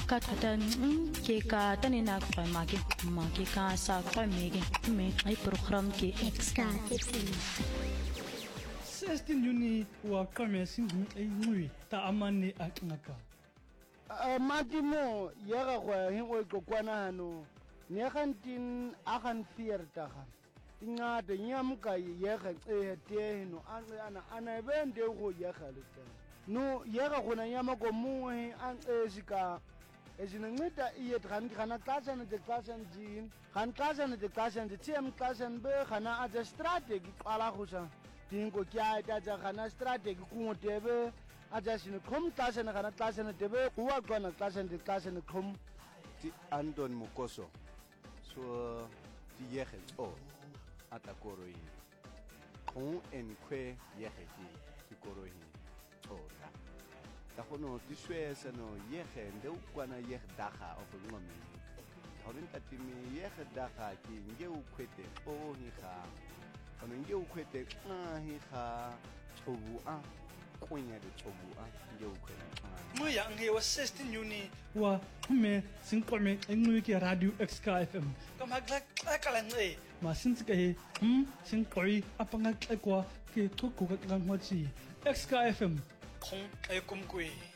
ka thata ke ka tanina kwa maki ka sa kwa mege me ai program ke Extra FM 16 Juni wa kame singu ngui ta amane akngaka matimo yega go hengwe go kwana hano ne gantin a gan fiertaga ingade nyamuka yega te no ana bende go yega lete no yega gona nyama go muhe an esika ezinceda iye gana xasana de xasana jin gan xasana de xasana de tiem xasana be gana a strategy qala go sa dingo kya ta gana strategy ku tebe aja sine khom xasana gana xasana tebe uwa gona xasana de xasana khom ti Anton Mukoso so ti yege o atakoroi kon en kwe yege ti koroi ora da hono ti swesa no yege nde ukwana yege daga of ngome horin tatimi yege daga ki nge ukwete o hi kha kono nge ukwete hi kha chobu a kunya de chobu a nge ukwete mo ya nge wa 16 Juni wa me sinqome ngui ke radio XK FM kama kala nge masinti ke sinqoi apanga kwa ke thoko ka ngwachi XK FM khong ay kumkwe